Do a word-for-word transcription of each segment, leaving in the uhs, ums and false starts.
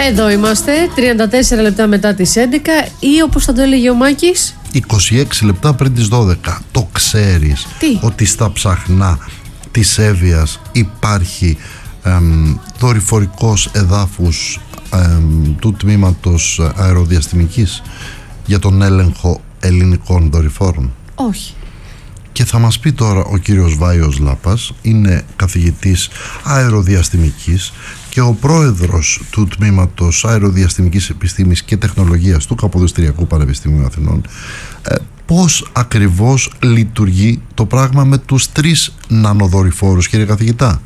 Εδώ είμαστε, τριάντα τέσσερα λεπτά μετά τις έντεκα ή όπως θα το έλεγε ο Μάκης, είκοσι έξι λεπτά πριν τις δώδεκα. Το ξέρεις Τι? ότι στα ψαχνά της Εύβοιας υπάρχει εμ, δορυφορικός εδάφους εμ, του τμήματος αεροδιαστημικής για τον έλεγχο ελληνικών δορυφόρων? Όχι. Και θα μας πει τώρα ο κύριος Βάιος Λάπας, είναι καθηγητής αεροδιαστημικής και ο πρόεδρος του Τμήματος Αεροδιαστημικής Επιστήμης και Τεχνολογίας του Καποδιστριακού Πανεπιστημίου Αθηνών, ε, πώς ακριβώς λειτουργεί το πράγμα με τους τρεις νανοδορυφόρους, κύριε καθηγητά?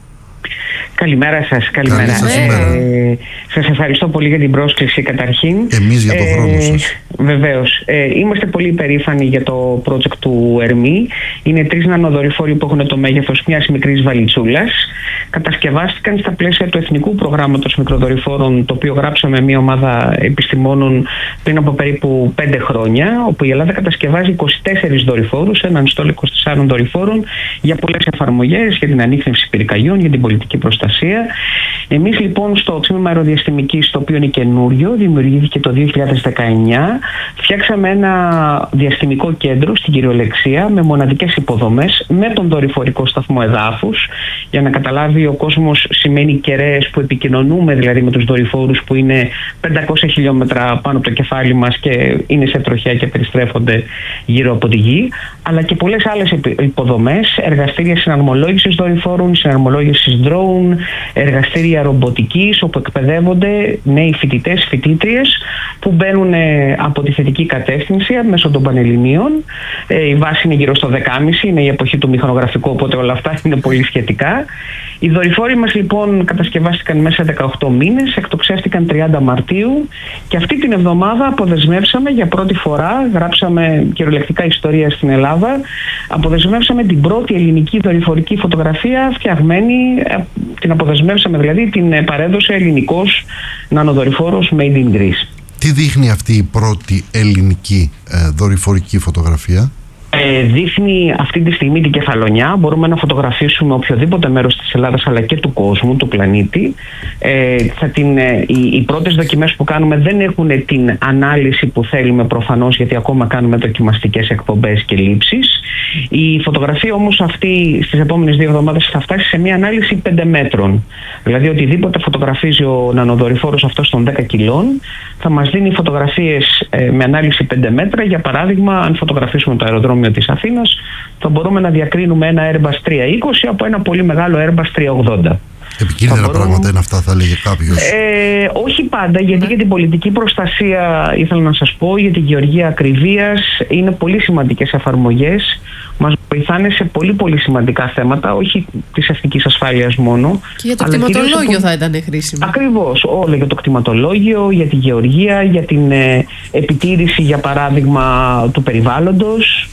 Καλημέρα σας, καλημέρα. Σας, ε, σας ευχαριστώ πολύ για την πρόσκληση καταρχήν. Εμείς για τον ε, χρόνο σας. Βεβαίως. Ε, είμαστε πολύ υπερήφανοι για το project του ΕΡΜΗ. Είναι τρεις νανοδορυφόροι που έχουν το μέγεθος μιας μικρής βαλιτσούλας. Κατασκευάστηκαν στα πλαίσια του Εθνικού Προγράμματος Μικροδορυφόρων, το οποίο γράψαμε μια ομάδα επιστημόνων πριν από περίπου πέντε χρόνια, όπου η Ελλάδα κατασκευάζει είκοσι τέσσερις δορυφόρους, έναν στόλο είκοσι τεσσάρων δορυφόρων για πολλές εφαρμογές, για την ανίχνευση πυρκαγιών, για την πολιτική προστασία. Εμείς λοιπόν στο τμήμα αεροδιαστημικής, το οποίο είναι καινούριο, δημιουργήθηκε το δύο χιλιάδες δεκαεννιά, φτιάξαμε ένα διαστημικό κέντρο στην κυριολεξία με μοναδικές υποδομές, με τον δορυφορικό σταθμό εδάφους, για να καταλάβει ο κόσμος, σημαίνει κεραίες που επικοινωνούμε δηλαδή με τους δορυφόρους που είναι πεντακόσια χιλιόμετρα πάνω από το κεφάλι μας και είναι σε τροχιά και περιστρέφονται γύρω από τη γη, αλλά και πολλές άλλες υποδομές, εργαστήρια συναρμολόγησης δορυφόρων, συναρμολόγησης drone, εργαστήρια ρομποτικής, όπου εκπαιδεύονται νέοι φοιτητές, φοιτήτριες που μπαίνουν από τη θετική κατεύθυνση μέσω των Πανελληνίων. Ε, η βάση είναι γύρω στο δεκάμισι, είναι η εποχή του μηχανογραφικού, οπότε όλα αυτά είναι πολύ σχετικά. Οι δορυφόροι μας λοιπόν κατασκευάστηκαν μέσα σε δεκαοκτώ μήνες, εκτοξεύτηκαν τριάντα Μαρτίου και αυτή την εβδομάδα αποδεσμεύσαμε για πρώτη φορά, γράψαμε κυριολεκτικά ιστορία στην Ελλάδα, αποδεσμεύσαμε την πρώτη ελληνική δορυφορική φωτογραφία φτιαγμένη, την αποδεσμεύσαμε δηλαδή, την παρέδωσε ελληνικός νανοδορυφόρος Made in Greece. Τι δείχνει αυτή η πρώτη ελληνική ε, δορυφορική φωτογραφία? Ε, δείχνει αυτή τη στιγμή την Κεφαλονιά. Μπορούμε να φωτογραφίσουμε οποιοδήποτε μέρος της Ελλάδας αλλά και του κόσμου, του πλανήτη. Ε, θα την, ε, οι, οι πρώτες δοκιμές που κάνουμε δεν έχουν την ανάλυση που θέλουμε προφανώς, γιατί ακόμα κάνουμε δοκιμαστικές εκπομπές και λήψεις. Η φωτογραφία όμως αυτή στις επόμενες δύο εβδομάδες θα φτάσει σε μια ανάλυση πέντε μέτρων. Δηλαδή οτιδήποτε φωτογραφίζει ο νανοδορυφόρος αυτός των δέκα κιλών θα μας δίνει φωτογραφίες ε, με ανάλυση πέντε μέτρα. Για παράδειγμα, αν φωτογραφίσουμε το αεροδρόμιο της Αθήνας, θα μπορούμε να διακρίνουμε ένα Airbus τριακόσια είκοσι από ένα πολύ μεγάλο Airbus τριακόσια ογδόντα. Επικίνδυνα μπορούμε... πράγματα είναι αυτά, θα λέγε κάποιος. Ε, όχι πάντα, γιατί για την πολιτική προστασία ήθελα να σας πω, για την γεωργία ακριβίας είναι πολύ σημαντικές εφαρμογές. Μας βοηθάνε σε πολύ πολύ σημαντικά θέματα, όχι της εθνικής ασφάλειας μόνο. Και για το κτηματολόγιο θα ήταν χρήσιμο. Ακριβώς, όλα για το κτηματολόγιο, για τη γεωργία, για την ε, επιτήρηση για παράδειγμα του περιβάλλοντος,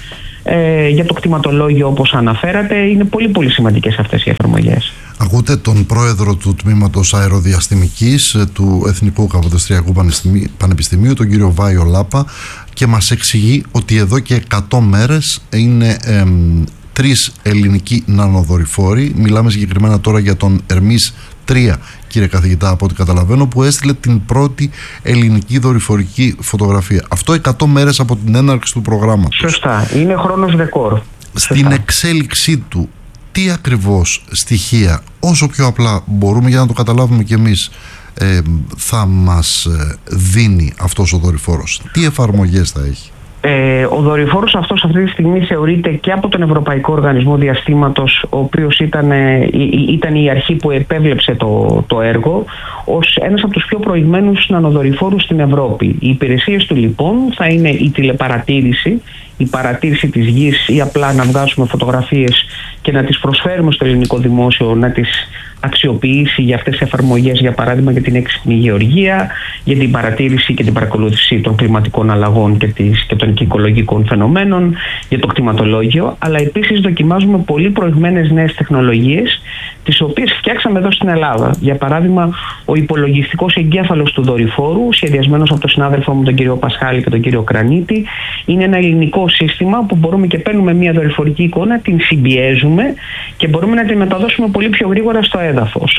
ε, για το κτηματολόγιο όπως αναφέρατε. Είναι πολύ πολύ σημαντικές αυτές οι εφαρμογές. Ακούτε τον πρόεδρο του Τμήματος Αεροδιαστημικής του Εθνικού Καποδιστριακού Πανεπιστημίου, τον κύριο Βάιο Λάπα, και μας εξηγεί ότι εδώ και εκατό μέρες είναι εμ, τρεις ελληνικοί νανοδορυφόροι. Μιλάμε συγκεκριμένα τώρα για τον Ερμής τρία, κύριε καθηγητά, από ό,τι καταλαβαίνω, που έστειλε την πρώτη ελληνική δορυφορική φωτογραφία. Αυτό εκατό μέρες από την έναρξη του προγράμματος. Σωστά, είναι χρόνος ρεκόρ. Στην Σωστά. εξέλιξή του, τι ακριβώς στοιχεία, όσο πιο απλά μπορούμε για να το καταλάβουμε κι εμείς, ε, θα μας δίνει αυτός ο δορυφόρος? Τι εφαρμογές θα έχει? Ε, ο δορυφόρος αυτός αυτή τη στιγμή θεωρείται και από τον Ευρωπαϊκό Οργανισμό Διαστήματος, ο οποίος ήταν, ήταν η αρχή που επέβλεψε το, το έργο, ως ένας από τους πιο προηγμένους νανοδορυφόρους στην Ευρώπη. Οι υπηρεσίες του λοιπόν θα είναι η τηλεπαρατήρηση, η παρατήρηση της γης ή απλά να βγάζουμε φωτογραφίες και να τις προσφέρουμε στο ελληνικό δημόσιο να τις αξιοποιήσει για αυτές τις εφαρμογές, για παράδειγμα για την έξυπνη γεωργία, για την παρατήρηση και την παρακολούθηση των κλιματικών αλλαγών και, της, και των οικολογικών φαινομένων, για το κτηματολόγιο, αλλά επίσης δοκιμάζουμε πολύ προηγμένες νέες τεχνολογίες, τις οποίες φτιάξαμε εδώ στην Ελλάδα. Για παράδειγμα, ο υπολογιστικός εγκέφαλος του δορυφόρου, σχεδιασμένος από τον συνάδελφό μου τον κύριο Πασχάλη και τον κύριο Κρανίτη, είναι ένα ελληνικό σύστημα που μπορούμε και παίρνουμε μια δορυφορική εικόνα, την συμπιέζουμε και μπορούμε να τη μεταδώσουμε πολύ πιο γρήγορα στο έδαφος.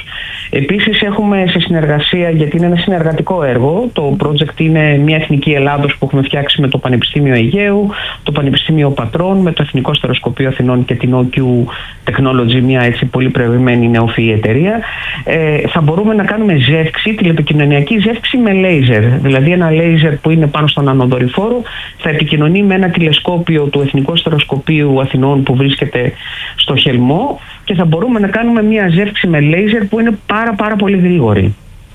Επίσης έχουμε σε συνεργασία, γιατί είναι ένα συνεργατικό έργο, το project είναι μια εθνική Ελλάδος που έχουμε φτιάξει με το Πανεπιστήμιο Αιγαίου, το Πανεπιστήμιο Πατρών, με το Εθνικό Στεροσκοπείο Αθηνών και την ο κιου Technology, μια έτσι πολύ προηγμένη νεοφυή εταιρεία. Ε, θα μπορούμε να κάνουμε ζεύξη, τηλεπικοινωνιακή ζεύξη με λέιζερ. Δηλαδή ένα λέιζερ που είναι πάνω στον ανοδορυφόρο θα επικοινωνεί με ένα τηλεσκόπιο του Εθνικού Στεροσκοπείου Αθηνών που βρίσκεται στο Χελμό και θα μπορούμε να κάνουμε μια ζεύξη με λέιζερ που είναι πάρα πάρα πολύ γρήγορη.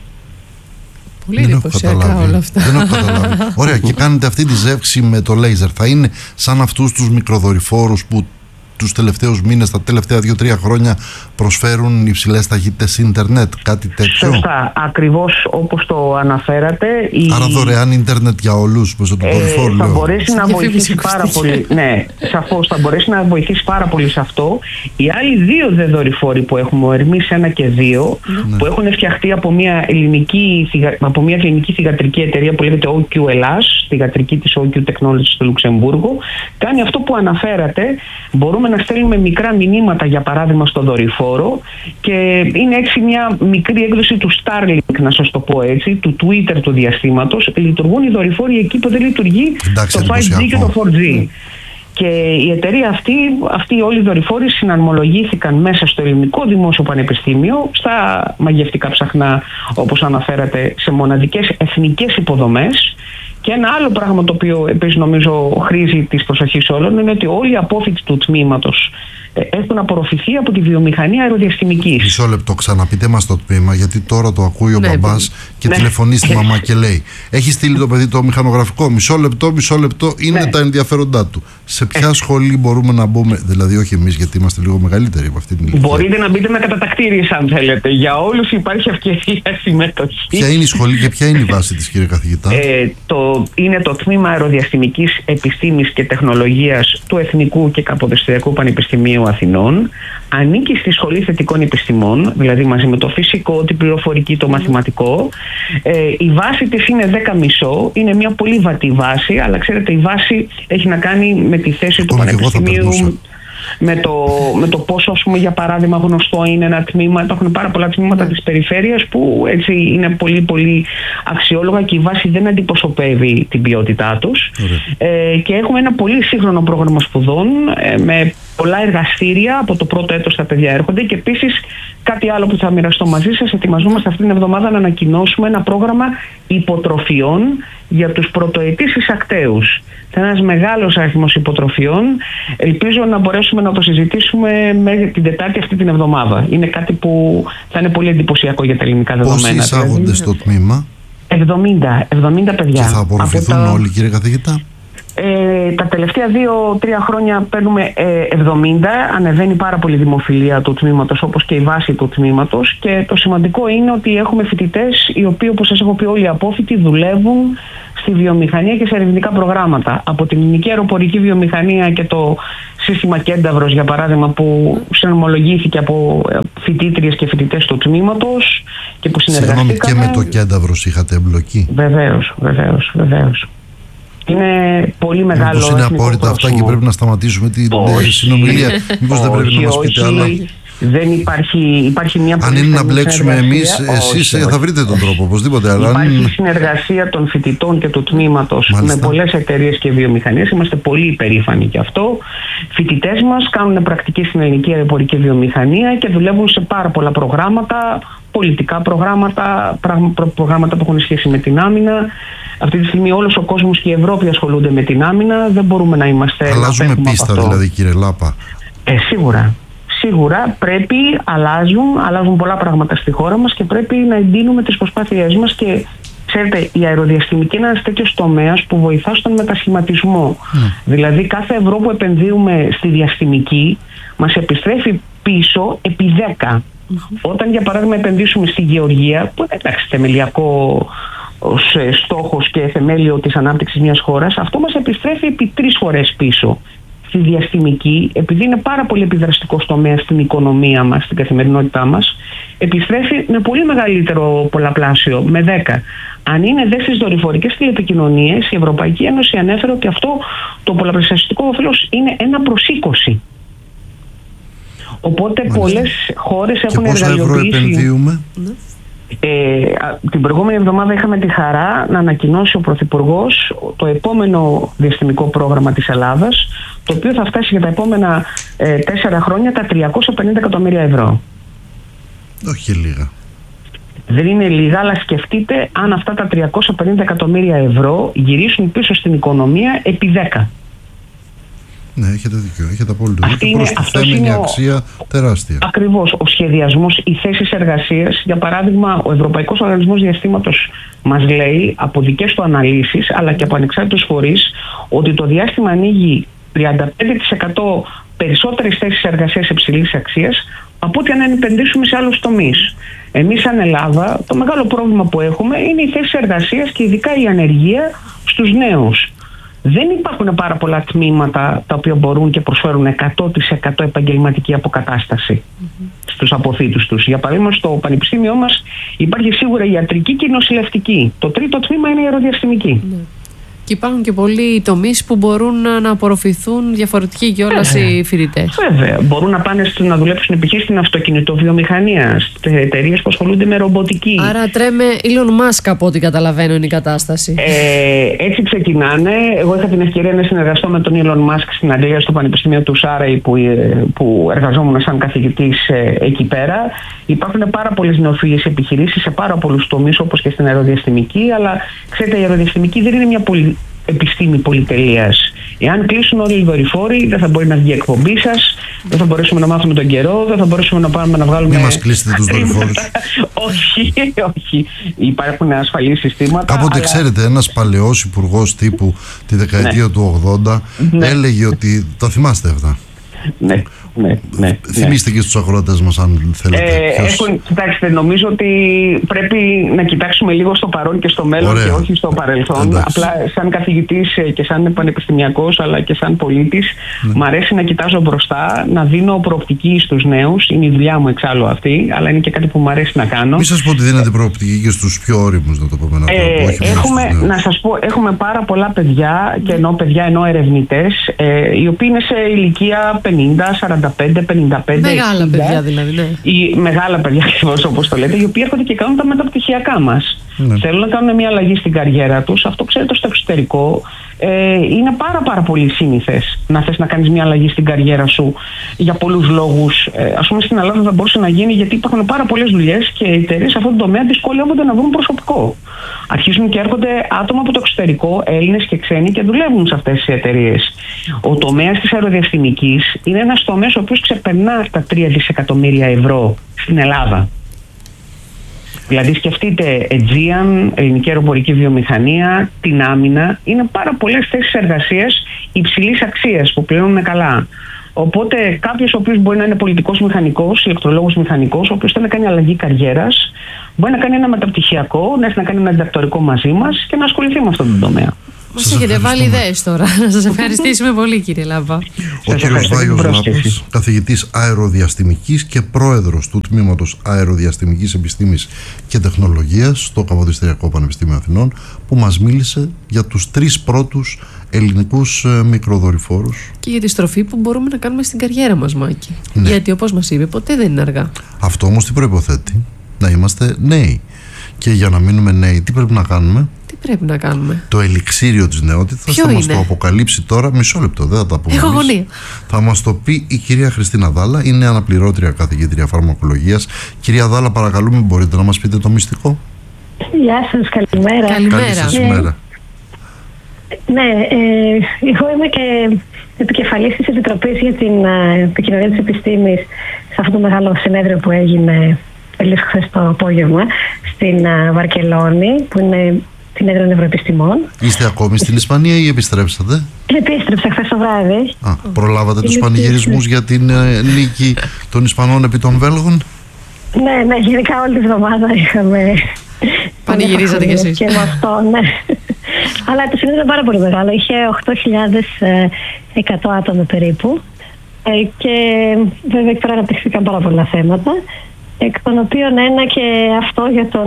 Πολύ εντυπωσιακά όλα αυτά. Δεν έχω καταλάβει. Ωραία, και κάνετε αυτή τη ζεύξη με το λέιζερ. Θα είναι σαν αυτούς τους μικροδορυφόρους που τους τελευταίους μήνες, τα τελευταία δύο τρία χρόνια προσφέρουν υψηλές ταχύτητες ίντερνετ, κάτι τέτοιο? Σωστά, ακριβώς όπως το αναφέρατε. Η... Άρα δωρεάν ίντερνετ για όλους, πως το ε, δορυφόρο θα λέω. μπορέσει να βοηθήσει πάρα πολύ. Ναι, σαφώς θα μπορέσει να βοηθήσει πάρα πολύ σε αυτό. Οι άλλοι δύο δε δορυφόροι που έχουμε, ο Ερμής ένα και δύο, ναι, που έχουν φτιαχτεί από μια ελληνική, από μια ελληνική θυγατρική εταιρεία που λέγεται ο κιου Ελλάς, θυγατρική της ο κιου Technology στο Λουξεμβούργο, κάνει αυτό που αναφέρατε. Μπορούμε να στέλνουμε μικρά μηνύματα, για παράδειγμα, στο δορυφόρο, και είναι έτσι μια μικρή έκδοση του Starlink, να σας το πω έτσι, του Twitter του διαστήματος. Λειτουργούν οι δορυφόροι εκεί που δεν λειτουργεί Εντάξει, το φάιβ τζι και το φορ τζι. Mm. Και η εταιρεία αυτή, αυτοί όλοι οι δορυφόροι συναρμολογήθηκαν μέσα στο Ελληνικό Δημόσιο Πανεπιστήμιο, στα μαγευτικά ψαχνά, όπως αναφέρατε, σε μοναδικές εθνικές υποδομές. Και ένα άλλο πράγμα το οποίο επίσης νομίζω χρήζει της προσοχής όλων είναι ότι όλοι οι απόφοιτοι του τμήματος έχουν απορροφηθεί από τη βιομηχανία αεροδιαστημικής. Μισό λεπτό, ξαναπείτε μας το τμήμα, γιατί τώρα το ακούει ο ναι, μπαμπάς και ναι, τηλεφωνεί στη μαμά και λέει: έχει στείλει το παιδί το μηχανογραφικό. Μισό λεπτό, μισό λεπτό, είναι ναι, τα ενδιαφέροντά του. Σε ποια σχολή μπορούμε να μπούμε, δηλαδή όχι εμείς, γιατί είμαστε λίγο μεγαλύτεροι από αυτή την ηλικία? Μπορείτε να μπείτε με κατατακτήριες, αν θέλετε. Για όλους υπάρχει ευκαιρία συμμετοχή. Ποια είναι η σχολή και ποια είναι η βάση της, κύριε καθηγητά? Ε, το, είναι το Τμήμα Αεροδιαστημικής Επιστήμης και Τεχνολογίας του Εθνικού και Καποδιστριακού Πανεπιστημίου Αθηνών. Ανήκει στη Σχολή Θετικών Επιστημών, δηλαδή μαζί με το φυσικό, την πληροφορική, το μαθηματικό. Ε, η βάση της είναι δέκα κόμμα πέντε, είναι μια πολύ βατή βάση, αλλά ξέρετε, η βάση έχει να κάνει με τη θέση Αυτό του Πανεπιστημίου, με το, με το πόσο, ας πούμε, για παράδειγμα, γνωστό είναι ένα τμήμα. Υπάρχουν πάρα πολλά τμήματα της περιφέρειας που έτσι είναι πολύ πολύ αξιόλογα και η βάση δεν αντιπροσωπεύει την ποιότητά τους. Ε, και έχουμε ένα πολύ σύγχρονο πρόγραμμα σπουδών ε, με πολλά εργαστήρια. Από το πρώτο έτος τα παιδιά έρχονται, και επίσης κάτι άλλο που θα μοιραστώ μαζί σας: ετοιμαζόμαστε αυτή την εβδομάδα να ανακοινώσουμε ένα πρόγραμμα υποτροφιών για τους πρωτοετής εισακτέους. Θα είναι ένας μεγάλος αριθμός υποτροφιών. Ελπίζω να μπορέσουμε να το συζητήσουμε μέχρι την Τετάρτη αυτή την εβδομάδα. Είναι κάτι που θα είναι πολύ εντυπωσιακό για τα ελληνικά δεδομένα. Πόσοι εισάγονται δηλαδή στο τμήμα? εβδομήντα, εβδομήντα παιδιά. Και θα απορροφηθούν τα... όλοι, κύριε καθηγητά? Ε, τα τελευταία δύο τρία χρόνια παίρνουμε ε, εβδομήντα. Ανεβαίνει πάρα πολύ η δημοφιλία του τμήματος, όπως και η βάση του τμήματος, και το σημαντικό είναι ότι έχουμε φοιτητές οι οποίοι, όπως σας έχω πει, όλοι οι απόφοιτοι δουλεύουν στη βιομηχανία και σε ερευνητικά προγράμματα. Από την ελληνική αεροπορική βιομηχανία και το σύστημα Κένταυρος, για παράδειγμα, που συνομολογήθηκε από φοιτήτριες και φοιτητές του τμήματος και που συνεργαστήκαμε. Συγγνώμη, και με το Κένταυρος είχατε εμπλοκή? Βεβαίως, βεβαίως, βεβαίως. Είναι πολύ μεγάλο. Μήπως είναι απόρριτα αυτά και πρέπει να σταματήσουμε την όχι, συνομιλία? Μήπως δεν πρέπει να μας πείτε άλλα? Δεν υπάρχει, υπάρχει μια Αν είναι να μπλέξουμε εμείς, εσείς όχι, θα βρείτε τον τρόπο, οπωσδήποτε. Αλλά υπάρχει αν... συνεργασία των φοιτητών και του τμήματος με πολλές εταιρείες και βιομηχανίες. Είμαστε πολύ υπερήφανοι γι' αυτό. Φοιτητές μας κάνουν πρακτική στην ελληνική αεροπορική βιομηχανία και δουλεύουν σε πάρα πολλά προγράμματα, πολιτικά προγράμματα, προγράμματα που έχουν σχέση με την άμυνα. Αυτή τη στιγμή όλος ο κόσμος και η Ευρώπη ασχολούνται με την άμυνα. Δεν μπορούμε να είμαστε. Αλλάζουμε πίστα, δηλαδή, κύριε Λάπα? Ε, σίγουρα. Σίγουρα πρέπει, αλλάζουν, αλλάζουν πολλά πράγματα στη χώρα μας και πρέπει να εντείνουμε τις προσπάθειές μας. Και ξέρετε, η αεροδιαστημική είναι ένας τέτοιος τομέας που βοηθά στον μετασχηματισμό. Mm. Δηλαδή, κάθε ευρώ που επενδύουμε στη διαστημική μας επιστρέφει πίσω επί δέκα. Mm-hmm. Όταν, για παράδειγμα, επενδύσουμε στη γεωργία, που είναι εντάξει θεμελιακό ως στόχος και θεμέλιο της ανάπτυξης μιας χώρας, αυτό μας επιστρέφει επί τρεις φορές πίσω. Στη διαστημική, επειδή είναι πάρα πολύ επιδραστικός τομέας στην οικονομία μας, στην καθημερινότητά μας, επιστρέφει με πολύ μεγαλύτερο πολλαπλάσιο, με δέκα. Αν είναι δε στις δορυφορικές τηλεπικοινωνίες, η Ευρωπαϊκή Ένωση ανέφερε ότι αυτό το πολλαπλασιαστικό όφελος είναι ένα προς είκοσι. Οπότε Μάλιστα. πολλές χώρες και έχουν πόσα εργαλειοποιήσει. ευρώ επενδύουμε? Ε, την προηγούμενη εβδομάδα είχαμε τη χαρά να ανακοινώσει ο Πρωθυπουργός το επόμενο διαστημικό πρόγραμμα της Ελλάδας, το οποίο θα φτάσει για τα επόμενα ε, τέσσερα χρόνια τα τριακόσια πενήντα εκατομμύρια ευρώ. Όχι λίγα. Δεν είναι λίγα, αλλά σκεφτείτε αν αυτά τα τριακόσια πενήντα εκατομμύρια ευρώ γυρίσουν πίσω στην οικονομία επί δέκα. Ναι, έχετε δίκιο. Έχετε απόλυτο Αυτή δίκιο. είναι- Προστιθέμενη αυτός αξία τεράστια. Ακριβώς. Ο σχεδιασμός, οι θέσεις εργασίας, για παράδειγμα, ο Ευρωπαϊκός Οργανισμός Διαστήματος μας λέει από δικές του αναλύσεις, αλλά και από ανεξάρτητους φορείς, ότι το διάστημα ανοίγει τριάντα πέντε τοις εκατό περισσότερες θέσεις εργασίας υψηλής αξίας από ό,τι αν επενδύσουμε σε άλλους τομείς. Εμείς, σαν Ελλάδα, το μεγάλο πρόβλημα που έχουμε είναι οι θέσεις εργασίας και ειδικά η ανεργία στους νέους. Δεν υπάρχουν πάρα πολλά τμήματα τα οποία μπορούν και προσφέρουν εκατό τοις εκατό επαγγελματική αποκατάσταση mm-hmm. στους αποθήτους τους. Για παράδειγμα, στο πανεπιστήμιό μας υπάρχει σίγουρα η ιατρική και η νοσηλευτική. Το τρίτο τμήμα είναι η αεροδιαστημική. Mm-hmm. Και υπάρχουν και πολλοί τομείς που μπορούν να απορροφηθούν διαφορετικοί κιόλας οι φοιτητές. Βέβαια. Μπορούν να πάνε να δουλέψουν π.χ. στην αυτοκινητοβιομηχανία, σε εταιρείες που ασχολούνται με ρομποτική. Άρα τρέμε Elon Musk, από ό,τι καταλαβαίνω είναι η κατάσταση. Ε, έτσι ξεκινάνε. Εγώ είχα την ευκαιρία να συνεργαστώ με τον Elon Musk στην Αγγλία, στο Πανεπιστήμιο του Σάρεϊ, που, που εργαζόμουν σαν καθηγητής ε, εκεί πέρα. Υπάρχουν πάρα πολλές νεοφυείς επιχειρήσεις σε πάρα πολλούς τομείς, όπως και στην αεροδιαστημική, αλλά ξέρετε, η αεροδιαστημική δεν είναι μια πολυ... επιστήμη πολυτελείας. Εάν κλείσουν όλοι οι δορυφόροι, δεν θα μπορεί να βγει η εκπομπή σας, δεν θα μπορέσουμε να μάθουμε τον καιρό, δεν θα μπορέσουμε να πάμε να βγάλουμε. Μην μας κλείσετε τους δορυφόρους. όχι, όχι. Υπάρχουν ασφαλή συστήματα. Κάποτε, αλλά... ξέρετε, ένας παλαιός υπουργός τύπου τη δεκαετία ναι. του ογδόντα ναι. έλεγε ότι. Τα θυμάστε αυτά? Ναι. Ναι, ναι, θυμίστε ναι. και στους ακροατές μας αν θέλετε. Ε, έχουν, κοιτάξτε, νομίζω ότι πρέπει να κοιτάξουμε λίγο στο παρόν και στο μέλλον. Ωραία. Και όχι στο παρελθόν. Εντάξει. Απλά σαν καθηγητής και σαν πανεπιστημιακός αλλά και σαν πολίτης ναι. μ' αρέσει να κοιτάζω μπροστά, να δίνω προοπτική στους νέους. Είναι η δουλειά μου εξάλλου αυτή, αλλά είναι και κάτι που μ' αρέσει να κάνω. Μη σας πω ότι δίνετε προοπτική και στους πιο όριμους, να το πούμε ένα ε, όχι έχουμε, να σας πω, έχουμε πάρα πολλά παιδιά, και ενώ παιδιά ενώ ερευνητές, ε, οι οποίοι είναι σε ηλικία πενήντα, σαράντα πέντε, πενήντα πέντε. Μεγάλα παιδιά δηλαδή, ναι. Οι μεγάλα παιδιά, όπως το λέτε, οι οποίοι έρχονται και κάνουν τα μεταπτυχιακά μας. Ναι. Θέλουν να κάνουν μια αλλαγή στην καριέρα τους. Αυτό, ξέρετε, στο εξωτερικό ε, είναι πάρα πάρα πολύ σύνηθες να θες να κάνεις μια αλλαγή στην καριέρα σου για πολλούς λόγους. Ε, ας πούμε, στην Ελλάδα δεν μπορούσε να γίνει γιατί υπάρχουν πάρα πολλές δουλειές και οι εταιρείες σε αυτόν τον τομέα δυσκολεύονται να βρουν προσωπικό. Αρχίζουν και έρχονται άτομα από το εξωτερικό, Έλληνες και ξένοι, και δουλεύουν σε αυτές τις εταιρείες. Ο τομέας της αεροδιαστημικής είναι ένας τομέας ο οποίος ξεπερνά τα τρία δισεκατομμύρια ευρώ στην Ελλάδα. Δηλαδή, σκεφτείτε Aegean, ελληνική αεροπορική βιομηχανία, την άμυνα. Είναι πάρα πολλές θέσεις εργασίας υψηλής αξίας που πληρώνουν καλά. Οπότε, κάποιος ο οποίος μπορεί να είναι πολιτικός μηχανικός, ηλεκτρολόγος μηχανικός, ο οποίος θέλει να κάνει αλλαγή καριέρας, μπορεί να κάνει ένα μεταπτυχιακό, να έχει να κάνει ένα διδακτορικό μαζί μας και να ασχοληθεί με αυτόν τον τομέα. Μας έχετε βάλει ιδέες τώρα. Να σας ευχαριστήσουμε πολύ, κύριε Λάμπα. Ο κύριος Βάιος Λάπας, καθηγητής αεροδιαστημικής και πρόεδρος του Τμήματος Αεροδιαστημικής Επιστήμης και Τεχνολογίας στο Καποδιστριακό Πανεπιστήμιο Αθηνών, που μας μίλησε για τους τρεις πρώτους ελληνικούς μικροδορυφόρους. Και για τη στροφή που μπορούμε να κάνουμε στην καριέρα μας, Μάκη. Ναι. Γιατί, όπως μας είπε, ποτέ δεν είναι αργά. Αυτό όμως τι προϋποθέτει? Να είμαστε νέοι. Και για να μείνουμε νέοι, τι πρέπει να κάνουμε? Τι πρέπει να κάνουμε? Το ελιξίριο της νεότητας θα μας το αποκαλύψει τώρα. Μισό λεπτό, δεν θα τα πούμε. Έχω αγωνία. Θα μας το πει η κυρία Χριστίνα Δάλα, είναι αναπληρώτρια καθηγήτρια φαρμακολογίας. Κυρία Δάλα, παρακαλούμε, μπορείτε να μας πείτε το μυστικό? Γεια σας, καλημέρα. Καλημέρα. Καλή σας ημέρα. Ναι, ε, εγώ είμαι και επικεφαλής της Επιτροπής για την ε, επικοινωνία της επιστήμης σε αυτό το μεγάλο συνέδριο που έγινε τελείως χθες το απόγευμα στην ε, Βαρκελόνη, που είναι την έδρα Ευρωεπιστημών. Είστε ακόμη στην Ισπανία ή επιστρέψατε? Επίστρεψα χθες το βράδυ. Α, προλάβατε τους πανηγυρισμούς για την ε, νίκη των Ισπανών επί των Βέλγων? Ναι, ναι, γενικά όλη τη βδομάδα είχαμε... Πανηγυρίζατε κι εσείς? Και με αυτό, ναι. Αλλά το συνέδριο ήταν πάρα πολύ μεγάλο. Είχε οκτώ χιλιάδες εκατό άτομα περίπου. Και βέβαια εκεί πέρα αναπτυχθήκαν πάρα πολλά θέματα, εκ των οποίων ένα και αυτό για τον,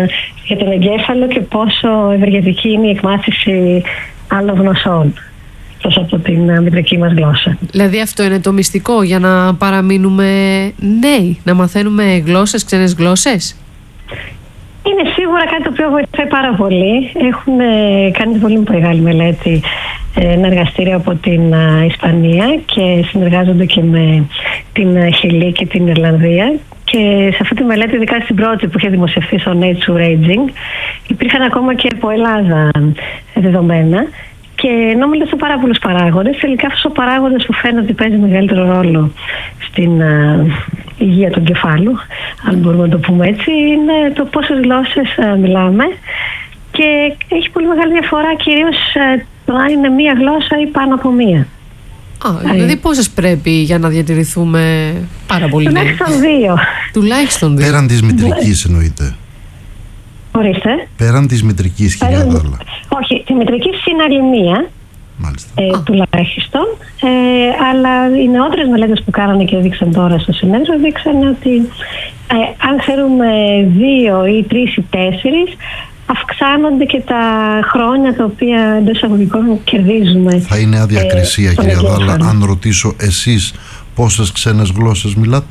για τον εγκέφαλο και πόσο ευεργετική είναι η εκμάθηση άλλων γνωσών. εκτός από την uh, μητρική μας γλώσσα. Δηλαδή αυτό είναι το μυστικό για να παραμείνουμε νέοι, να μαθαίνουμε γλώσσες, ξένες γλώσσες? Είναι σίγουρα κάτι το οποίο βοηθάει πάρα πολύ. Έχουν ε, κάνει πολύ μεγάλη μελέτη ε, ένα εργαστήριο από την ε, Ισπανία και συνεργάζονται και με την ε, Χιλή και την Ιρλανδία. Και σε αυτή τη μελέτη, ειδικά στην πρώτη που είχε δημοσιευθεί στο Nature Aging, υπήρχαν ακόμα και από Ελλάδα δεδομένα. Και ενώ μιλάω σε πάρα πολλούς παράγοντες, τελικά αυτός ο παράγοντας που φαίνεται ότι παίζει μεγαλύτερο ρόλο στην uh, υγεία του εγκεφάλου, αν μπορούμε να το πούμε έτσι, είναι το πόσες γλώσσες uh, μιλάμε. Και έχει πολύ μεγάλη διαφορά, κυρίως uh, το αν είναι μία γλώσσα ή πάνω από μία. Α, δηλαδή ε, πόσες πρέπει για να διατηρηθούμε πάρα πολύ νέοι? Τουλάχιστον δύο. Τουλάχιστον δύο. Πέραν της μητρικής εννοείται? Ορίστε. Πέραν της μητρικής, κυρία Δάλα? Όχι, τη μητρική είναι άλλη μία. Ε, τουλάχιστον. Ε, αλλά οι νεότερες μελέτες που κάνανε και δείξαν τώρα στο συνέδριο δείξαν ότι ε, αν ξέρουμε δύο ή τρεις ή τέσσερις, αυξάνονται και τα χρόνια τα οποία εντός εισαγωγικών κερδίζουμε. Θα είναι αδιακρισία, ε, κυρία Δάλα, αν ρωτήσω εσείς πόσες ξένες γλώσσες μιλάτε?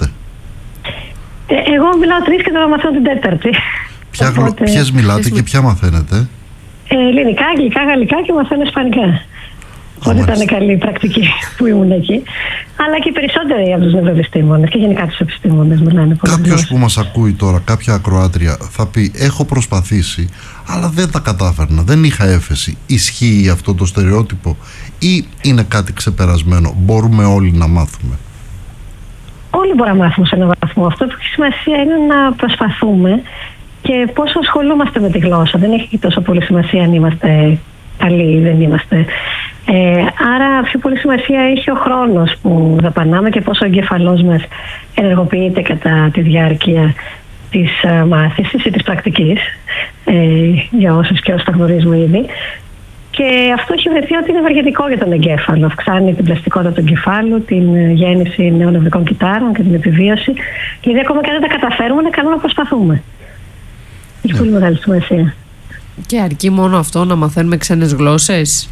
Ε, εγώ μιλάω τρεις και τώρα μαθαίνω την τέταρτη. Ποια γλω... Οπότε... Ποιες μιλάτε και ποια μαθαίνετε? Ε, ελληνικά, αγγλικά, γαλλικά και μαθαίνω ισπανικά. Οπότε ήταν καλή πρακτική που ήμουν εκεί. Αλλά και οι περισσότεροι από τους νευροεπιστήμονες και γενικά τους επιστήμονες μιλάνε πολύ. Κάποιος που μας ακούει τώρα, κάποια ακροάτρια, θα πει: έχω προσπαθήσει, αλλά δεν τα κατάφερνα, δεν είχα έφεση. Ισχύει αυτό το στερεότυπο ή είναι κάτι ξεπερασμένο? Μπορούμε όλοι να μάθουμε? Όλοι μπορούμε να μάθουμε σε έναν βαθμό. Αυτό που έχει σημασία είναι να προσπαθούμε και πόσο ασχολούμαστε με τη γλώσσα. Δεν έχει τόσο πολύ σημασία αν είμαστε καλοί ή δεν είμαστε. Ε, άρα πιο πολύ σημασία έχει ο χρόνος που δαπανάμε και πόσο ο εγκέφαλός μας ενεργοποιείται κατά τη διάρκεια της uh, μάθησης ή της πρακτικής, ε, για όσους και όσους τα γνωρίζουμε ήδη. Και αυτό έχει βρεθεί ότι είναι ευεργετικό για τον εγκέφαλο. Αυξάνει την πλαστικότητα του εγκεφάλου, την γέννηση νέων νευρικών κυτάρων και την επιβίωση. Δηλαδή, ακόμα και αν δεν τα καταφέρουμε, είναι καλό να προσπαθούμε. Έχει yeah. πολύ μεγάλη σημασία. Και αρκεί μόνο αυτό να μαθαίνουμε ξένες γλώσσες?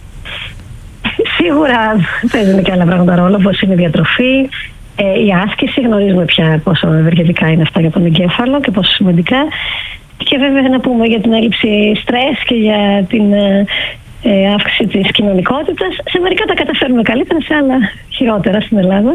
Σίγουρα παίζουν και άλλα πράγματα ρόλο, όπως είναι η διατροφή, ε, η άσκηση. Γνωρίζουμε πια πόσο ευεργετικά είναι αυτά για τον εγκέφαλο και πόσο σημαντικά. Και βέβαια να πούμε για την έλλειψη στρες και για την ε, αύξηση της κοινωνικότητας. Σε μερικά τα καταφέρουμε καλύτερα, σε άλλα χειρότερα στην Ελλάδα.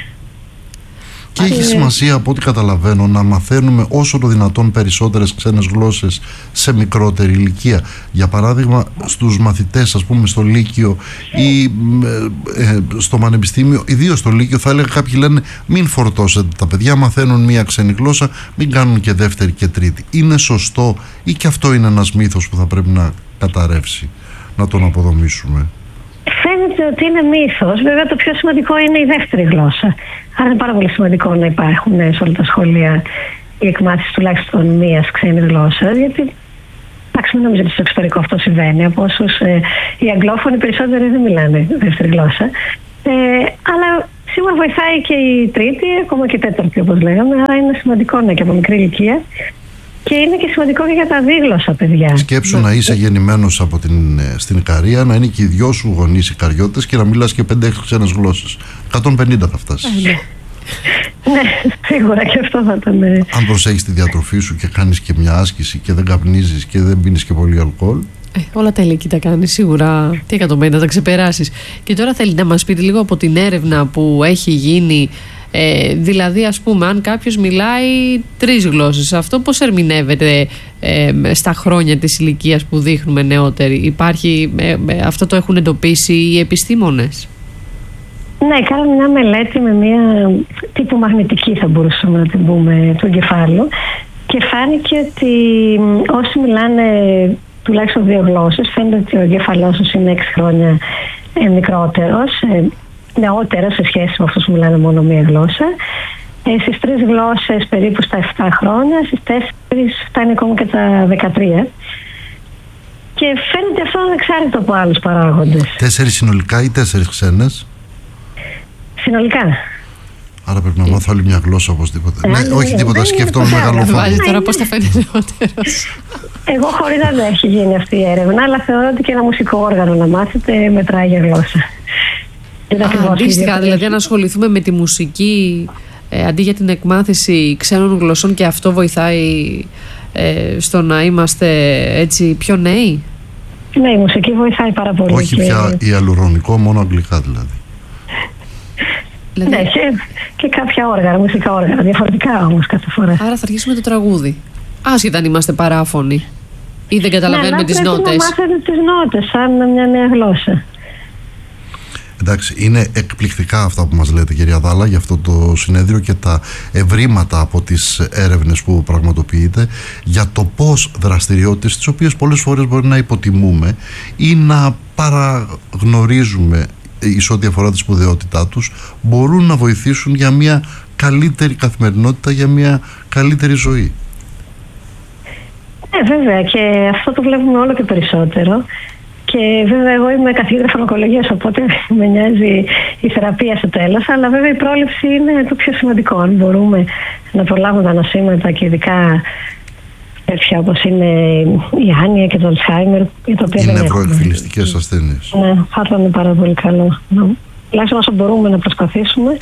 Και έχει σημασία, από ό,τι καταλαβαίνω, να μαθαίνουμε όσο το δυνατόν περισσότερες ξένες γλώσσες σε μικρότερη ηλικία. Για παράδειγμα, στους μαθητές, ας πούμε, στο Λύκειο ή ε, ε, στο Πανεπιστήμιο, ιδίως στο Λύκειο, θα έλεγα κάποιοι λένε: μην φορτώσετε τα παιδιά, μαθαίνουν μία ξένη γλώσσα, μην κάνουν και δεύτερη και τρίτη. Είναι σωστό ή και αυτό είναι ένας μύθος που θα πρέπει να καταρρεύσει, να τον αποδομήσουμε? Φαίνεται ότι είναι μύθος. Βέβαια, το πιο σημαντικό είναι η δεύτερη γλώσσα. Άρα είναι πάρα πολύ σημαντικό να υπάρχουν σε όλα τα σχολεία η εκμάθηση τουλάχιστον μίας ξένης γλώσσας. Γιατί, εντάξει, μην νομίζω ότι στο εξωτερικό αυτό συμβαίνει. Από όσους ε, οι αγγλόφωνοι περισσότεροι δεν μιλάνε δεύτερη γλώσσα. Ε, αλλά σίγουρα βοηθάει και η τρίτη, ακόμα και η τέταρτη, όπως λέγαμε. Άρα είναι σημαντικό να και από μικρή ηλικία. Και είναι και σημαντικό και για τα δίγλωσσα παιδιά. Σκέψου να είσαι γεννημένος από την, στην Ικαρία, να είναι και οι δυο σου γονείς Ικαριώτες και να μιλάς και πέντε έξι ξένες γλώσσες. εκατόν πενήντα θα φτάσεις. Ναι, σίγουρα και αυτό θα ήταν. Αν προσέχεις τη διατροφή σου και κάνεις και μια άσκηση και δεν καπνίζεις και δεν πίνεις και πολύ αλκοόλ. Ε, όλα τα ηλικία τα κάνεις σίγουρα. Τι εκατόν πενήντα θα τα ξεπεράσεις. Και τώρα θέλει να μας πείτε λίγο από την έρευνα που έχει γίνει. Ε, δηλαδή, ας πούμε, αν κάποιος μιλάει τρεις γλώσσες, αυτό πώς ερμηνεύεται ε, στα χρόνια της ηλικίας που δείχνουμε νεότεροι? Υπάρχει, ε, ε, αυτό το έχουν εντοπίσει οι επιστήμονες? Ναι, κάναμε μια μελέτη με μια τύπου μαγνητική, θα μπορούσαμε να την πούμε, του εγκεφάλου, και φάνηκε ότι όσοι μιλάνε τουλάχιστον δύο γλώσσες, φαίνεται ότι ο εγκέφαλός τους είναι έξι χρόνια ε, μικρότερος, ε, νεότερα σε σχέση με αυτούς που μιλάνε μόνο μία γλώσσα. Ε, στις τρεις γλώσσες περίπου στα επτά χρόνια, στις τέσσερις φτάνει ακόμα και τα δεκατρία. Και φαίνεται αυτό ανεξάρτητο από άλλους παράγοντες. Τέσσερις συνολικά ή τέσσερις ξένες? Συνολικά. Άρα πρέπει να μάθω άλλη μια γλώσσα οπωσδήποτε. Ναι, όχι τίποτα, σκέφτομαι μεγαλόφωνο. Βάζει τώρα πώς θα φαίνεται νεότερος. Εγώ χωρίς να δεν έχει γίνει αυτή η έρευνα, αλλά θεωρώ ότι και ένα μουσικό όργανο να μάθετε μετράει για γλώσσα. Αντίστοιχα, δηλαδή, αν ασχοληθούμε με τη μουσική ε, αντί για την εκμάθηση ξένων γλωσσών, και αυτό βοηθάει ε, στο να είμαστε έτσι πιο νέοι. Ναι, η μουσική βοηθάει πάρα πολύ. Όχι και... πια ιαλουρονικό, μόνο αγγλικά δηλαδή. δηλαδή... Ναι, και, και κάποια όργανα, μουσικά όργανα, διαφορετικά όμως κάθε φορά. Άρα θα αρχίσουμε το τραγούδι. Άσχετα αν είμαστε παράφωνοι ή δεν καταλαβαίνουμε ναι, τις νότες. Να μάθετε τις νότες σαν μια νέα γλώσσα. Εντάξει, είναι εκπληκτικά αυτά που μας λέτε, κυρία Δάλα, για αυτό το συνέδριο και τα ευρήματα από τις έρευνες που πραγματοποιείτε για το πώς δραστηριότητες, τις οποίες πολλές φορές μπορεί να υποτιμούμε ή να παραγνωρίζουμε εις ό,τι αφορά τη σπουδαιότητά τους, μπορούν να βοηθήσουν για μια καλύτερη καθημερινότητα, για μια καλύτερη ζωή. Ναι, βέβαια, και αυτό το βλέπουμε όλο και περισσότερο. Και βέβαια εγώ είμαι καθηγήτρια φαρμακολογίας, οπότε με νοιάζει η θεραπεία στο τέλος, αλλά βέβαια η πρόληψη είναι το πιο σημαντικό. Αν μπορούμε να προλάβουμε τα νοσήματα και ειδικά τέτοια όπως είναι η άνοια και το Αλτσχάιμερ, για το οποίο οι δεν νευροεκφυλιστικές ασθένειες. Ναι, θα ήταν πάρα πολύ καλό. Τουλάχιστον όσο μπορούμε να προσπαθήσουμε.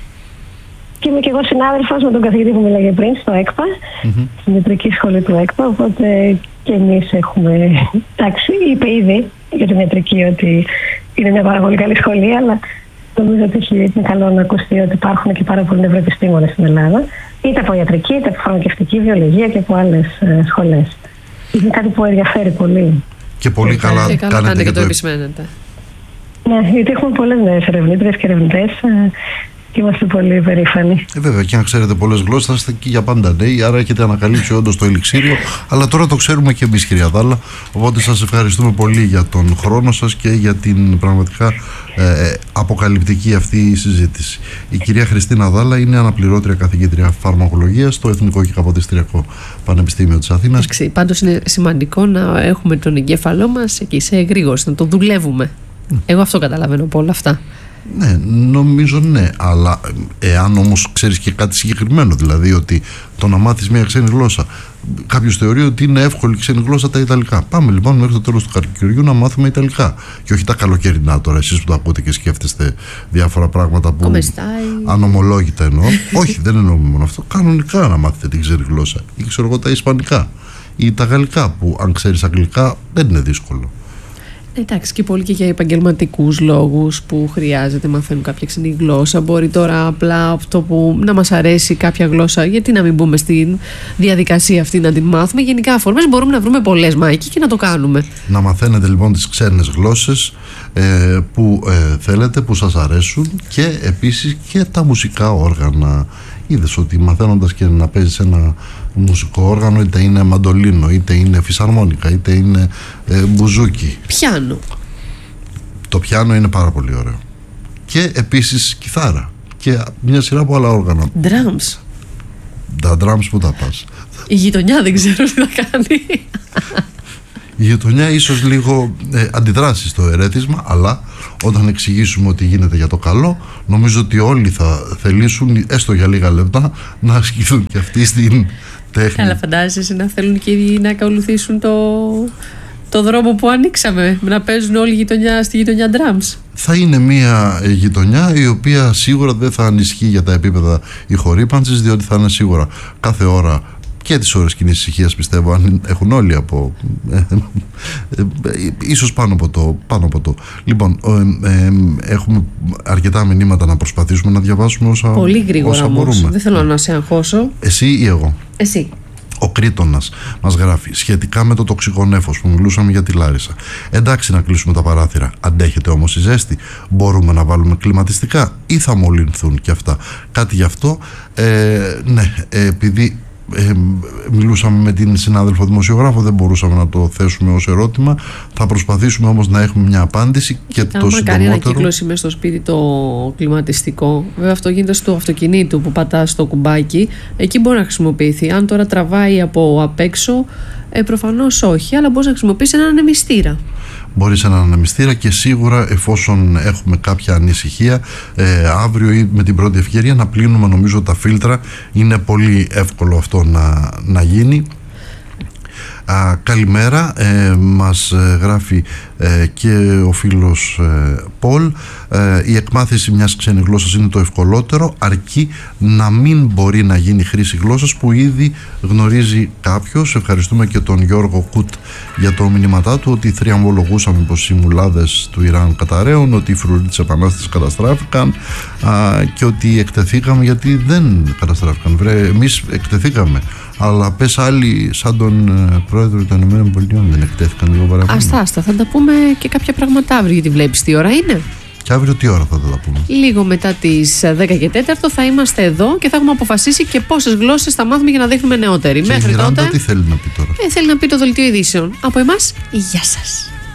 Και είμαι και εγώ συνάδελφος με τον καθηγητή που μίλαγε πριν στο ΕΚΠΑ, mm-hmm. στην ιατρική σχολή του ΕΚΠΑ, οπότε και εμείς έχουμε... Εντάξει, είπε ήδη για την ιατρική ότι είναι μια πάρα πολύ καλή σχολή, αλλά νομίζω ότι είναι καλό να ακουστεί ότι υπάρχουν και πάρα πολλοί νευροεπιστήμονες στην Ελλάδα, είτε από ιατρική, είτε από φαρμακευτική βιολογία και από άλλες ε, σχολές. Είναι κάτι που ενδιαφέρει πολύ. Και πολύ και καλά, και καλά κάνετε και και το το επισμένετε. Ναι, γιατί έχουμε πολλές νέες ερευνήτριες και ερευνητές. Ε, και είμαστε πολύ περήφανοι. Ε, βέβαια, και αν ξέρετε πολλές γλώσσες, θα είστε και για πάντα νέοι, άρα έχετε ανακαλύψει όντως το ελιξίριο. Αλλά τώρα το ξέρουμε και εμείς, κυρία Δάλα. Οπότε σας ευχαριστούμε πολύ για τον χρόνο σας και για την πραγματικά ε, αποκαλυπτική αυτή συζήτηση. Η κυρία Χριστίνα Δάλα είναι αναπληρώτρια καθηγήτρια φαρμακολογίας στο Εθνικό και Καποδιστριακό Πανεπιστήμιο της Αθήνας. Εντάξει, πάντως είναι σημαντικό να έχουμε τον εγκέφαλό μας εκεί σε εγρήγορση, να το δουλεύουμε. Mm. Εγώ αυτό καταλαβαίνω από όλα αυτά. Ναι, νομίζω ναι, αλλά εάν όμως ξέρεις και κάτι συγκεκριμένο, δηλαδή ότι το να μάθεις μια ξένη γλώσσα, κάποιος θεωρεί ότι είναι εύκολη ξένη γλώσσα τα Ιταλικά. Πάμε λοιπόν μέχρι το τέλος του καλοκαιριού να μάθουμε Ιταλικά. Και όχι τα καλοκαιρινά τώρα, εσείς που το ακούτε και σκέφτεστε διάφορα πράγματα που ανομολόγητα εννοώ. Όχι, δεν εννοούμε μόνο αυτό. Κανονικά να μάθετε την ξένη γλώσσα. Ή ξέρω εγώ τα Ισπανικά ή τα Γαλλικά, που αν ξέρεις Αγγλικά δεν είναι δύσκολο. Εντάξει, και πολύ και για επαγγελματικούς λόγους που χρειάζεται μαθαίνουν κάποια ξένη γλώσσα. Μπορεί τώρα απλά αυτό που να μας αρέσει κάποια γλώσσα, γιατί να μην μπούμε στη διαδικασία αυτή να την μάθουμε. Γενικά αφορμές μπορούμε να βρούμε πολλές, Μάικη, και να το κάνουμε. Να μαθαίνετε λοιπόν τις ξένες γλώσσες ε, που ε, θέλετε, που σας αρέσουν, και επίσης και τα μουσικά όργανα. Είδες ότι μαθαίνοντας και να παίζεις ένα μουσικό όργανο, είτε είναι μαντολίνο, είτε είναι φυσαρμόνικα, είτε είναι ε, μπουζούκι. Πιάνο. Το πιάνο είναι πάρα πολύ ωραίο. Και επίσης κιθάρα. Και μια σειρά από άλλα όργανα. Drums. Τα drums που τα πας. Η γειτονιά δεν ξέρω τι θα κάνει. Η γειτονιά ίσως λίγο ε, αντιδράσει στο ερέθισμα, αλλά όταν εξηγήσουμε ότι γίνεται για το καλό, νομίζω ότι όλοι θα θελήσουν έστω για λίγα λεπτά να ασκηθούν και αυτοί στην τέχνη. Αλλά φαντάζεσαι να θέλουν και οι να ακολουθήσουν το, το δρόμο που ανοίξαμε, να παίζουν όλη η γειτονιά στη γειτονιά drums. Θα είναι μια γειτονιά η οποία σίγουρα δεν θα ανισχύει για τα επίπεδα ηχορύπανσης, διότι θα είναι σίγουρα κάθε ώρα και τις ώρες κοινής ησυχίας, πιστεύω, αν έχουν όλοι από ε, ε, ε, ίσως πάνω από το, πάνω από το. Λοιπόν, ε, ε, έχουμε αρκετά μηνύματα να προσπαθήσουμε να διαβάσουμε όσα, πολύ γρήγορα όσα όμως. μπορούμε. Δεν θέλω να σε αγχώσω. Εσύ ή εγώ? Εσύ. Ο Κρήτονας μας γράφει σχετικά με το τοξικό νέφος που μιλούσαμε για τη Λάρισα. Εντάξει να κλείσουμε τα παράθυρα, αντέχεται όμως η ζέστη? Μπορούμε να βάλουμε κλιματιστικά ή θα μολυνθούν και αυτά? Κάτι γι' αυτό. ε, ναι, ε, επειδή Ε, μιλούσαμε με την συνάδελφο δημοσιογράφο, δεν μπορούσαμε να το θέσουμε ως ερώτημα. Θα προσπαθήσουμε όμως να έχουμε μια απάντηση και Άμα το συντομότερο. κάνει ανακύκλωση μέσα στο σπίτι το κλιματιστικό, βέβαια αυτό γίνεται στο αυτοκινήτου που πατάς το κουμπάκι, εκεί μπορεί να χρησιμοποιηθεί. Αν τώρα τραβάει από απ' έξω, ε, προφανώς όχι, αλλά μπορεί να χρησιμοποιήσει έναν ανεμιστήρα. Μπορεί σε έναν ανεμιστήρα, και σίγουρα εφόσον έχουμε κάποια ανησυχία, ε, αύριο ή με την πρώτη ευκαιρία να πλύνουμε νομίζω τα φίλτρα. Είναι πολύ εύκολο αυτό να, να γίνει. Α, καλημέρα, ε, μας ε, γράφει ε, και ο φίλος ε, Πολ. Ε, η εκμάθηση μιας ξένης γλώσσας είναι το ευκολότερο, αρκεί να μην μπορεί να γίνει χρήση γλώσσας που ήδη γνωρίζει κάποιος. Ευχαριστούμε και τον Γιώργο Κουτ για το μηνύματά του, ότι θριαμβολογούσαμε πως οι μουλάδες του Ιράν καταραίουν, ότι οι φρουροί της Επανάστασης καταστράφηκαν α, και ότι εκτεθήκαμε, γιατί δεν καταστράφηκαν. Βρε, εμείς εκτεθήκαμε. Αλλά πες άλλοι, σαν τον ε, πρόεδρο των ΗΠΑ, δεν εκτέθηκαν λίγο παραπάνω. Άστα, άστα. Θα τα πούμε και κάποια πράγματα αύριο, γιατί βλέπεις τι ώρα είναι. Και αύριο τι ώρα θα τα πούμε? Λίγο μετά τις δέκα και τέσσερα θα είμαστε εδώ και θα έχουμε αποφασίσει και πόσες γλώσσες θα μάθουμε για να δείχνουμε νεότεροι. Και Μέχρι η Μιράντα τότε. τι θέλει να πει τώρα? Ε, θέλει να πει το δελτίο ειδήσεων. Από εμάς, γεια σας.